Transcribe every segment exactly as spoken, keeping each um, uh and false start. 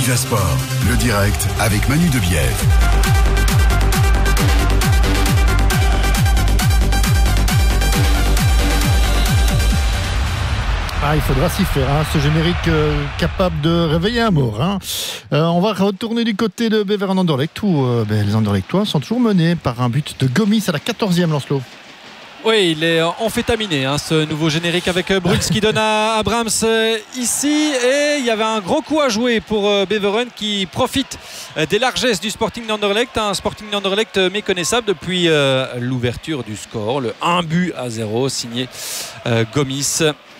Viva Sport, le direct avec Manu Debièvre. Ah, il faudra s'y faire, hein, ce générique euh, capable de réveiller un mort. Hein. Euh, on va retourner du côté de Beveren-Anderlecht où euh, ben, les Anderlechtois sont toujours menés par un but de Gomis à la quatorzième, Lancelot. Oui, il est amphétaminé, hein, ce nouveau générique avec Brooks qui donne à Abrams euh, ici. Et il y avait un gros coup à jouer pour euh, Beveren qui profite euh, des largesses du Sporting d'Anderlecht. Un Sporting d'Anderlecht méconnaissable depuis euh, l'ouverture du score. Le un but à zéro signé euh, Gomis.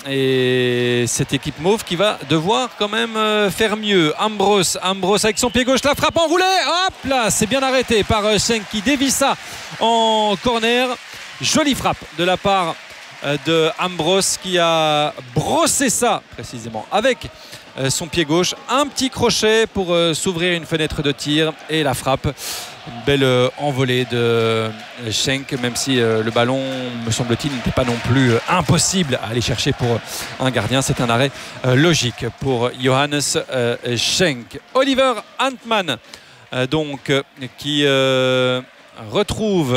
Et cette équipe mauve qui va devoir quand même euh, faire mieux. Ambros, Ambros avec son pied gauche, la frappe enroulée. Hop là, c'est bien arrêté par euh, Schenk qui dévie ça en corner. Jolie frappe de la part euh, de Ambros qui a brossé ça précisément avec euh, son pied gauche. Un petit crochet pour euh, s'ouvrir une fenêtre de tir et la frappe. Une belle euh, envolée de euh, Schenk, même si euh, le ballon, me semble-t-il, n'était pas non plus euh, impossible à aller chercher pour euh, un gardien. C'est un arrêt euh, logique pour Johannes euh, Schenk. Oliver Antman, euh, donc, euh, qui euh, retrouve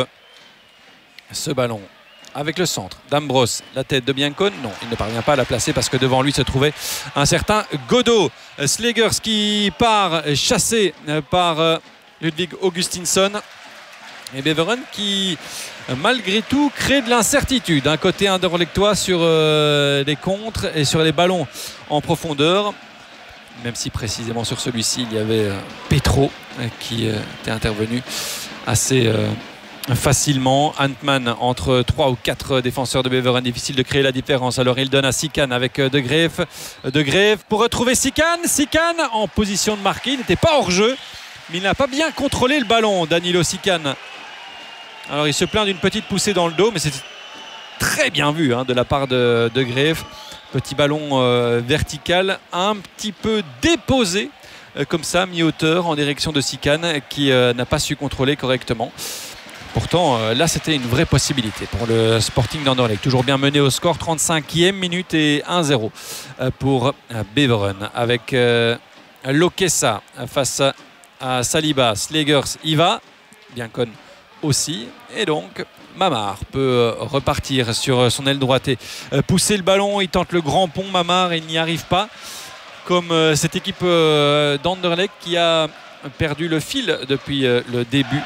ce ballon avec le centre d'Ambros, la tête de Biancone. Non, il ne parvient pas à la placer parce que devant lui se trouvait un certain Godot. Slegers qui part chassé par euh, Ludwig Augustinsson. Et Beveren qui, malgré tout, crée de l'incertitude. Un côté anderlechtois sur euh, les contres et sur les ballons en profondeur. Même si précisément sur celui-ci, il y avait euh, Petro euh, qui euh, était intervenu assez euh, facilement. Antman entre trois ou quatre défenseurs de Beveren. Difficile de créer la différence. Alors il donne à Sikan avec euh, De Greef. De Greef pour retrouver Sikan. Sikan en position de marquer. Il n'était pas hors jeu. Mais il n'a pas bien contrôlé le ballon, Danilo Sikan. Alors il se plaint d'une petite poussée dans le dos, mais c'est très bien vu hein, de la part de, de Greef. Petit ballon euh, vertical, un petit peu déposé, euh, comme ça, mi-hauteur en direction de Sikan, qui euh, n'a pas su contrôler correctement. Pourtant, euh, là, c'était une vraie possibilité pour le Sporting d'Anderlecht. Toujours bien mené au score, trente-cinquième minute et un zéro euh, pour euh, Beveren. Avec euh, Lokessa face à à Saliba, Slegers y va, Biancone aussi, et donc Mamar peut repartir sur son aile droite et pousser le ballon. Il tente le grand pont, Mamar, et il n'y arrive pas, comme cette équipe d'Anderlecht qui a perdu le fil depuis le début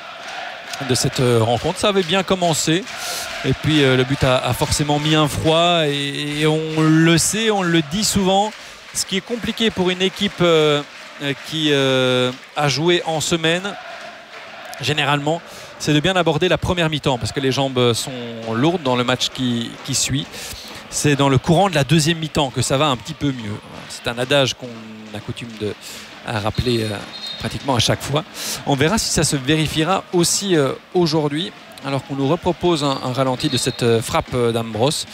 de cette rencontre. Ça avait bien commencé et puis le but a, a forcément mis un froid, et, et on le sait, on le dit souvent, ce qui est compliqué pour une équipe qui euh, a joué en semaine, généralement, c'est de bien aborder la première mi-temps parce que les jambes sont lourdes dans le match qui, qui suit. C'est dans le courant de la deuxième mi-temps que ça va un petit peu mieux. C'est un adage qu'on a coutume de à rappeler euh, pratiquement à chaque fois. On verra si ça se vérifiera aussi euh, aujourd'hui, alors qu'on nous repropose un, un ralenti de cette euh, frappe euh, d'Ambros.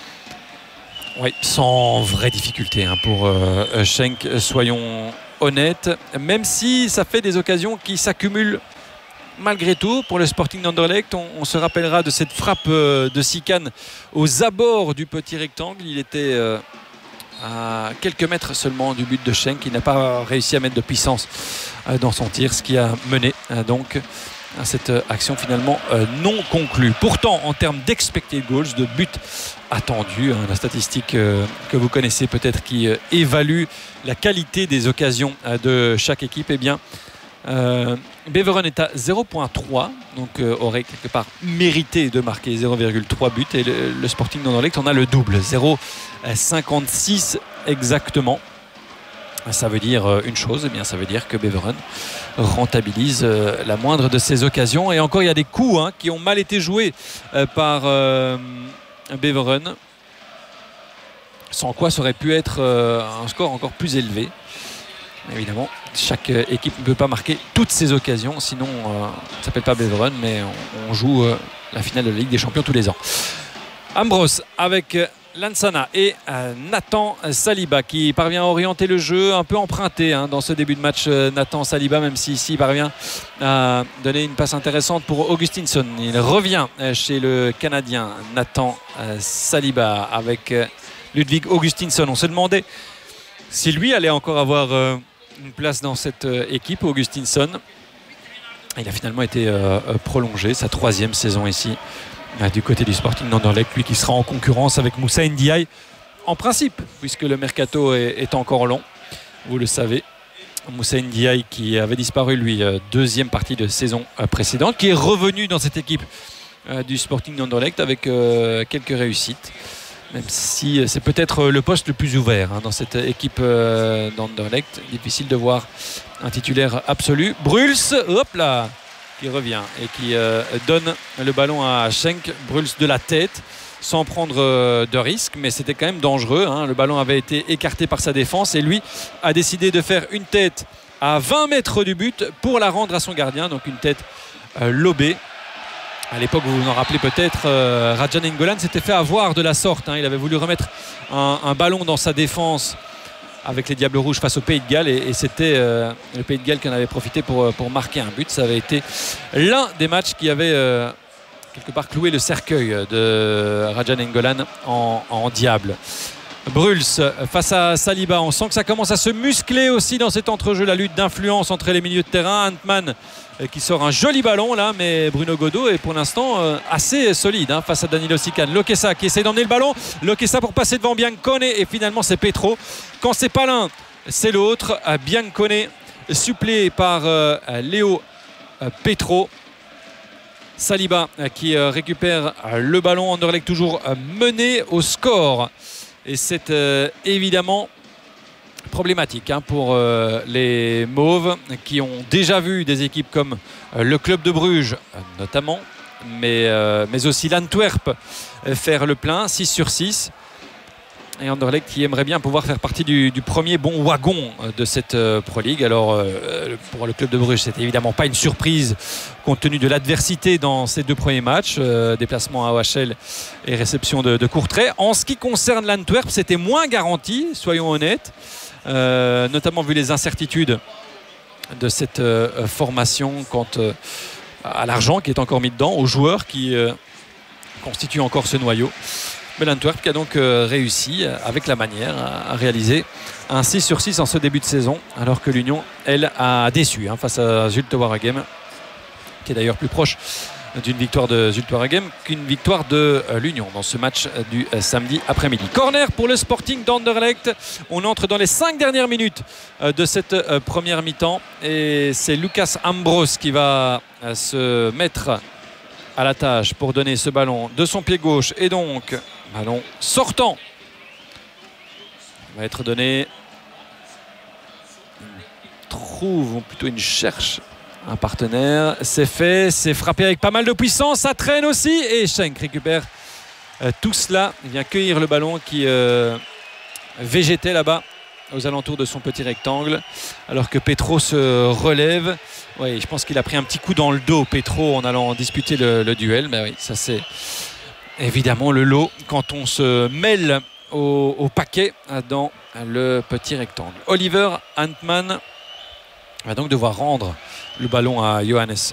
Oui, sans vraie difficulté hein, pour euh, Schenk, soyons honnête, même si ça fait des occasions qui s'accumulent malgré tout pour le Sporting d'Anderlecht. On, on se rappellera de cette frappe euh, de Sikan aux abords du petit rectangle. Il était euh, à quelques mètres seulement du but de Schenk. Il n'a pas réussi à mettre de puissance euh, dans son tir, ce qui a mené euh, donc à cette action finalement euh, non conclue. Pourtant, en termes d'expected goals, de buts attendus, hein, la statistique euh, que vous connaissez peut-être qui euh, évalue la qualité des occasions euh, de chaque équipe, eh bien euh, Beveren est à zéro virgule trois, donc euh, aurait quelque part mérité de marquer zéro virgule trois buts, et le, le Sporting d'Anderlecht en a le double, zéro virgule cinquante-six exactement. Ça veut dire une chose, eh bien ça veut dire que Beveren rentabilise euh, la moindre de ses occasions. Et encore, il y a des coups hein, qui ont mal été joués euh, par euh, Beveren, sans quoi ça aurait pu être euh, un score encore plus élevé. Évidemment, chaque euh, équipe ne peut pas marquer toutes ses occasions, sinon euh, ça ne s'appelle pas Beveren, mais on, on joue euh, la finale de la Ligue des Champions tous les ans. Ambros avec euh, Lansana et euh, Nathan Saliba qui parvient à orienter le jeu, un peu emprunté hein, dans ce début de match. euh, Nathan Saliba, même si ici il parvient à donner une passe intéressante pour Augustinsson. Il revient euh, chez le Canadien Nathan euh, Saliba avec euh, Ludwig Augustinsson. On se demandait si lui allait encore avoir euh, une place dans cette équipe, Augustinsson. Il a finalement été euh, prolongé, sa troisième saison ici, euh, du côté du Sporting d'Anderlecht, lui qui sera en concurrence avec Moussa Ndiaye, en principe, puisque le mercato est, est encore long, vous le savez. Moussa Ndiaye qui avait disparu, lui, euh, deuxième partie de saison euh, précédente, qui est revenu dans cette équipe euh, du Sporting d'Anderlecht avec euh, quelques réussites. Même si c'est peut-être le poste le plus ouvert hein, dans cette équipe euh, d'Anderlecht. Difficile de voir un titulaire absolu. Bruls, hop là, qui revient et qui euh, donne le ballon à Schenk. Bruls de la tête, sans prendre euh, de risque, mais c'était quand même dangereux. Hein. Le ballon avait été écarté par sa défense et lui a décidé de faire une tête à vingt mètres du but pour la rendre à son gardien. Donc une tête euh, lobée. À l'époque, vous vous en rappelez peut-être, euh, Raja Nainggolan s'était fait avoir de la sorte. Hein. Il avait voulu remettre un, un ballon dans sa défense avec les Diables Rouges face au Pays de Galles. Et, et c'était euh, le Pays de Galles qui en avait profité pour, pour marquer un but. Ça avait été l'un des matchs qui avait euh, quelque part cloué le cercueil de Raja Nainggolan en, en diable. Bruls face à Saliba. On sent que ça commence à se muscler aussi dans cet entrejeu. La lutte d'influence entre les milieux de terrain. Antman qui sort un joli ballon là, mais Bruno Godot est pour l'instant euh, assez solide hein, face à Danilo Sican. Lokessa qui essaie d'emmener le ballon. Lokessa pour passer devant Biancone et finalement c'est Petro. Quand c'est pas l'un, c'est l'autre. Biancone suppléé par euh, Léo euh, Petro. Saliba euh, qui euh, récupère euh, le ballon. Anderlecht toujours euh, mené au score. Et c'est euh, évidemment problématique hein, pour euh, les Mauves qui ont déjà vu des équipes comme euh, le club de Bruges euh, notamment, mais, euh, mais aussi l'Antwerp euh, faire le plein, six sur six. Et Anderlecht qui aimerait bien pouvoir faire partie du, du premier bon wagon euh, de cette euh, Pro League. Alors euh, pour le club de Bruges, c'était évidemment pas une surprise compte tenu de l'adversité dans ces deux premiers matchs, euh, déplacement à O H L et réception de, de Courtrai. En ce qui concerne l'Antwerp, c'était moins garanti, soyons honnêtes. Euh, notamment vu les incertitudes de cette euh, formation quant euh, à l'argent qui est encore mis dedans, aux joueurs qui euh, constituent encore ce noyau. Mais l'Antwerp qui a donc euh, réussi euh, avec la manière à, à réaliser un six sur six en ce début de saison, alors que l'Union, elle, a déçu hein, face à Zulte Waregem, qui est d'ailleurs plus proche d'une victoire de Zulte Waregem qu'une victoire de euh, l'Union dans ce match euh, du euh, samedi après-midi. Corner pour le Sporting d'Anderlecht. On entre dans les cinq dernières minutes euh, de cette euh, première mi-temps et c'est Lucas Ambros qui va euh, se mettre à la tâche pour donner ce ballon de son pied gauche et donc ballon sortant. Il va être donné. Il trouve, ou plutôt il cherche un partenaire. C'est fait, c'est frappé avec pas mal de puissance, ça traîne aussi et Schenk récupère euh, tout cela. Il vient cueillir le ballon qui euh, végétait là-bas aux alentours de son petit rectangle alors que Petro se relève. Oui, je pense qu'il a pris un petit coup dans le dos Petro en allant disputer le, le duel. Mais oui, ça c'est évidemment le lot quand on se mêle au, au paquet dans le petit rectangle. Oliver Antman va donc devoir rendre le ballon à Johannes